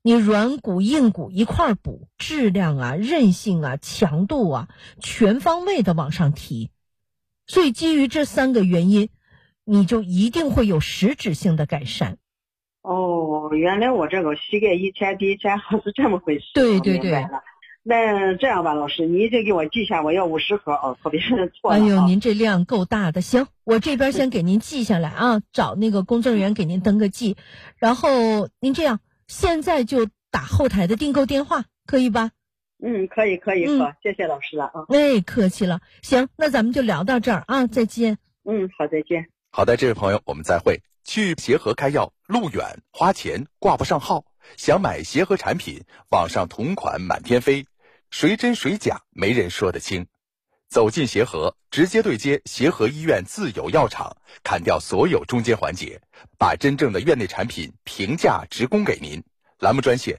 你软骨硬骨一块补，质量啊、韧性啊、强度啊，全方位的往上提。所以基于这3个原因，你就一定会有实质性的改善。 哦，原来我这个膝盖以前比以前好是这么回事。 对对对。 明白了。那这样吧，老师，你已经给我记下，我要50盒哦，可别错了。 哎呦，您这量够大的。行，我这边先给您记下来啊，找那个工作人员给您登个记。然后您这样，现在就打后台的订购电话，可以吧？ 可以，好，谢谢老师了啊。 哎，客气了。行，那咱们就聊到这儿啊，再见。 好，再见。 好的，这位朋友，我们再会。去协和开药，路远花钱挂不上号，想买协和产品，网上同款满天飞，谁真谁假没人说得清。走进协和，直接对接协和医院自有药厂，砍掉所有中间环节，把真正的院内产品平价直供给您。栏目专线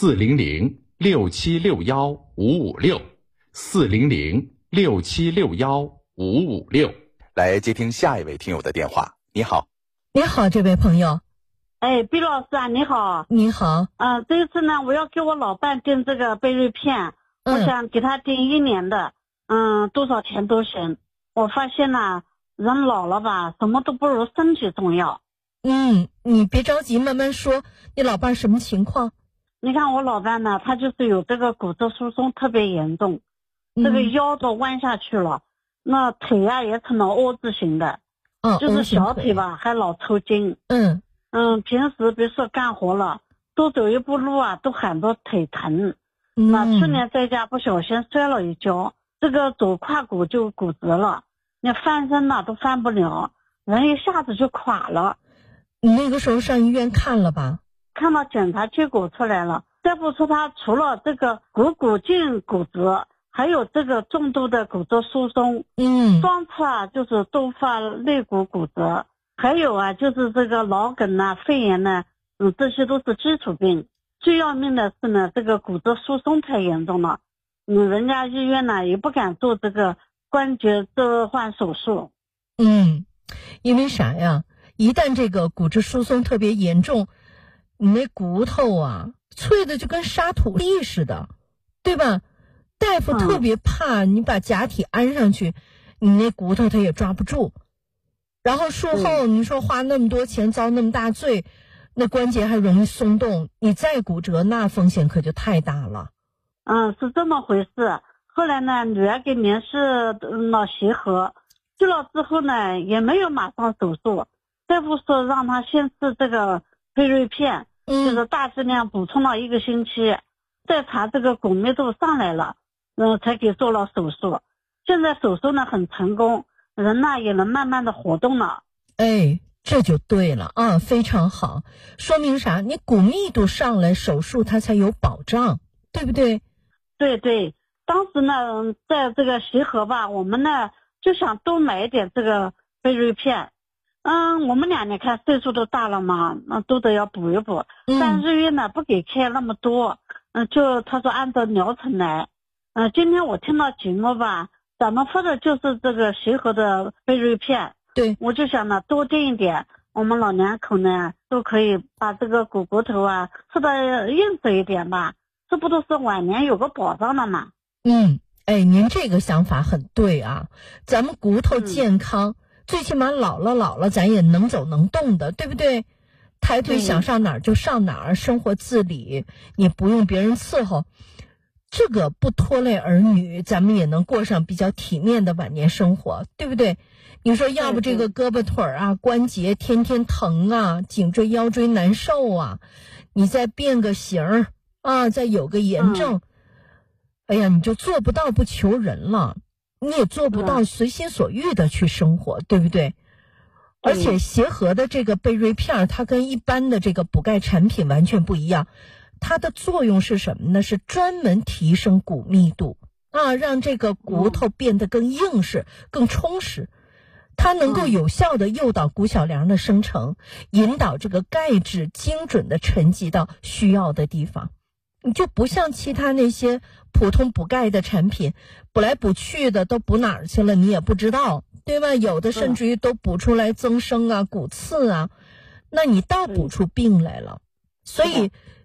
400-676-556，400-676-556。来接听下一位听友的电话。你好。 你好，这位朋友。 毕老师啊，你好。 你好。 这一次呢，我要给我老伴订这个贝瑞片，我想给他订1年的，多少钱都行。我发现呢，人老了吧，什么都不如身体重要。 你别着急，慢慢说。你老伴什么情况？ 你看我老伴呢，他就是有这个骨质疏松特别严重，这个腰都弯下去了，那腿啊也成了 O 字形的。就是小腿吧还老抽筋。平时别说干活了，多走一步路啊都喊着腿疼。那去年在家不小心摔了一跤，这个左胯骨就骨折了，你翻身呢都翻不了，人一下子就垮了。 你那个时候上医院看了吧？ 看到检查结果出来了，大夫说他除了这个骨颈骨折，还有这个重度的骨质疏松，双侧啊就是多发肋骨骨折，还有啊就是这个脑梗啊、肺炎呢，这些都是基础病。最要命的是呢，这个骨质疏松太严重了，人家医院呢也不敢做这个关节置换手术。 因为啥呀？一旦这个骨质疏松特别严重，你那骨头啊脆的就跟沙土粒似的，对吧？大夫特别怕你把假体安上去，你那骨头他也抓不住，然后术后你说花那么多钱遭那么大罪，那关节还容易松动，你再骨折那风险可就太大了。 是这么回事。后来呢，女儿给联系了协和，去了之后呢也没有马上手术，大夫说让他先吃这个贝瑞片，就是大剂量补充了1个星期，再查这个骨密度上来了，才给做了手术。现在手术呢很成功，人呢也能慢慢的活动了。 这就对了啊，非常好。说明啥？你骨密度上来，手术它才有保障，对不对？ 对，当时呢在这个协和吧，我们呢就想多买一点这个贝瑞片。我们俩你看岁数都大了嘛，那都得要补一补。但医院呢不给开那么多，就他说按照疗程来。今天我听到节目吧，咱们说的就是这个协和的贝瑞片。 对， 我就想呢多订一点，我们老两口呢都可以把这个骨头啊吃的硬实一点吧，这不都是晚年有个保障了吗？ 您这个想法很对啊，咱们骨头健康，最起码老了咱也能走能动的，对不对？抬腿想上哪儿就上哪儿，生活自理，你不用别人伺候，这个不拖累儿女，咱们也能过上比较体面的晚年生活，对不对？你说要不这个胳膊腿啊关节天天疼啊，颈椎腰椎难受啊，你再变个形啊，再有个炎症，你就做不到不求人了，你也做不到随心所欲的去生活，对不对？而且协和的这个贝瑞片，它跟一般的这个补钙产品完全不一样，它的作用是什么呢？是专门提升骨密度啊，让这个骨头变得更硬实、更充实。它能够有效的诱导骨小梁的生成，引导这个钙质精准的沉积到需要的地方。你就不像其他那些普通补钙的产品，补来补去的都补哪儿去了你也不知道，对吧？有的甚至于都补出来增生啊、骨刺啊，那你倒补出病来了。所以